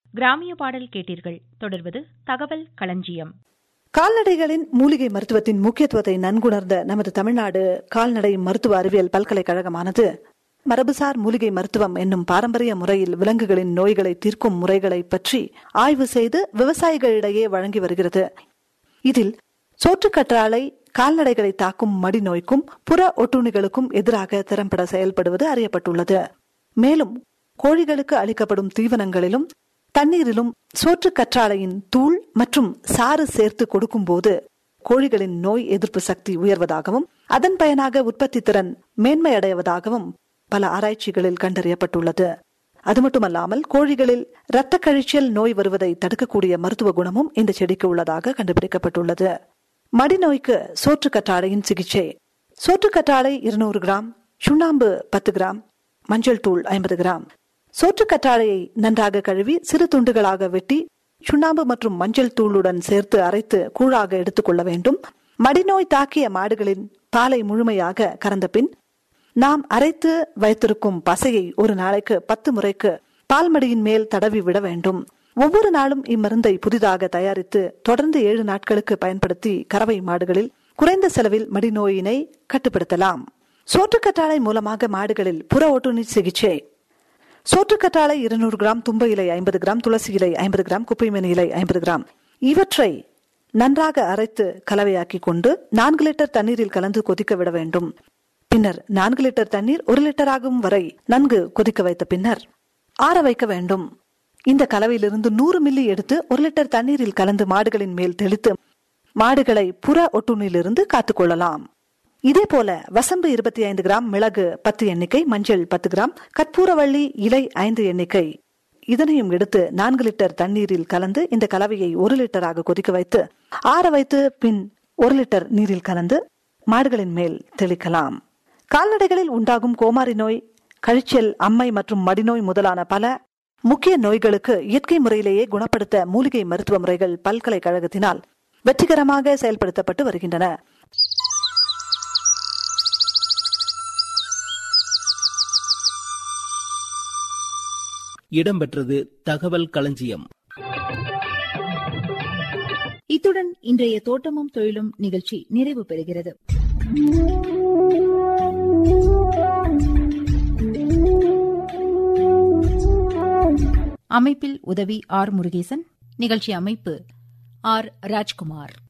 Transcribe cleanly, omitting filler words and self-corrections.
கிராமிய பாடல் கேட்டீர்கள். தொடர்வது தகவல் களஞ்சியம். கால்நடைகளின் மூலிகை மருத்துவத்தின் முக்கியத்துவத்தை நன்குணர்ந்த நமது தமிழ்நாடு கால்நடை மருத்துவ அறிவியல் பல்கலைக்கழகமானது மரபுசார் மூலிகை மருத்துவம் என்னும் பாரம்பரிய முறையில் விலங்குகளின் நோய்களை தீர்க்கும் முறைகளை பற்றி ஆய்வு செய்து விவசாயிகளிடையே வழங்கி வருகிறது. இதில் சோற்றுக்கற்றாழை கால்நடைகளை தாக்கும் மடி நோய்க்கும் புற ஒட்டுண்ணிகளுக்கும் எதிராக திறம்பட செயல்படுவது அறியப்பட்டுள்ளது. மேலும் கோழிகளுக்கு அளிக்கப்படும் தீவனங்களிலும் தண்ணீரிலும் சோற்றுக்கற்றாழையின் தூள் மற்றும் சாறு சேர்த்து கொடுக்கும் போது கோழிகளின் நோய் எதிர்ப்பு சக்தி உயர்வதாகவும் அதன் பயனாக உற்பத்தி திறன் மேன்மையடைவதாகவும் பல ஆராய்ச்சிகளில் கண்டறியப்பட்டுள்ளது. அது மட்டுமல்லாமல் கோழிகளில் இரத்த கழிச்சல் நோய் வருவதை தடுக்கக்கூடிய மருத்துவ குணமும் இந்த செடிக்கு உள்ளதாக கண்டுபிடிக்கப்பட்டுள்ளது. மடிநோய்க்கு சோற்றுக்கற்றாழையின் சிகிச்சை. சோற்றுக்கற்றாழை 200 கிராம், சுண்ணாம்பு 10 கிராம், மஞ்சள் தூள் 50 கிராம். சோற்றுக்கற்றாழையை நன்றாக கழுவி சிறு துண்டுகளாக வெட்டி சுண்ணாம்பு மற்றும் மஞ்சள் தூளுடன் சேர்த்து அரைத்து கூழாக எடுத்துக்கொள்ள வேண்டும். மடிநோய் தாக்கிய மாடுகளின் பாலை முழுமையாக கறந்த பின் நாம் அரைத்து வைத்திருக்கும் பசையை ஒரு நாளைக்கு 10 முறைக்கு பால்மடியின் மேல் தடவி விட வேண்டும். ஒவ்வொரு நாளும் இம்மருந்தை புதிதாக தயாரித்து தொடர்ந்து 7 நாட்களுக்கு பயன்படுத்தி கறவை மாடுகளில் குறைந்த செலவில் மடிநோயினை கட்டுப்படுத்தலாம். சோற்றுக்கற்றாழை மூலமாக மாடுகளில் புற ஒட்டுண்ணி சிகிச்சை. சோற்றுக்கற்றாழை 200 கிராம், தும்ப இலை 50 கிராம், துளசி இலை 50 கிராம், குப்பைமேனி இலை 50 கிராம் இவற்றை நன்றாக அரைத்து கலவையாக்கி கொண்டு 4 லிட்டர் தண்ணீரில் கலந்து கொதிக்க விட வேண்டும். பின்னர் 4 லிட்டர் தண்ணீர் 1 லிட்டர் ஆகும் வரை நன்கு கொதிக்க வைத்த பின்னர் ஆற வைக்க வேண்டும். இந்த கலவையிலிருந்து 100 மில்லி எடுத்து 1 லிட்டர் தண்ணீரில் கலந்து மாடுகளின் மேல் தெளித்து மாடுகளை புற ஒட்டுண்ணிலிருந்து காத்துக்கொள்ளலாம். இதேபோல வசம்பு 25 கிராம், மிளகு 10 எண்ணிக்கை, மஞ்சள் 10 கிராம், கற்பூரவள்ளி இலை 5 எண்ணிக்கை இதனையும் எடுத்து 4 லிட்டர் தண்ணீரில் கலந்து இந்த கலவையை 1 லிட்டராக கொதிக்க வைத்து ஆற வைத்து பின் 1 லிட்டர் நீரில் கலந்து மாடுகளின் மேல் தெளிக்கலாம். கால்நடைகளில் உண்டாகும் கோமாரி நோய், கழிச்சல், அம்மை மற்றும் மடிநோய் முதலான பல முக்கிய நோய்களுக்கு இயற்கை முறையிலேயே குணப்படுத்த மூலிகை மருத்துவ முறைகள் பல்கலைக்கழகத்தினால் வெற்றிகரமாக செயல்படுத்தப்பட்டு வருகின்றன. இடம்பெற்றது தகவல் களஞ்சியம். இத்துடன் இன்றைய தோட்டமும் தொழிலும் நிகழ்ச்சி நிறைவு பெறுகிறது. அமைப்பில் உதவி ஆர். முருகேசன். நிகழ்ச்சி அமைப்பு ஆர். ராஜ்குமார்.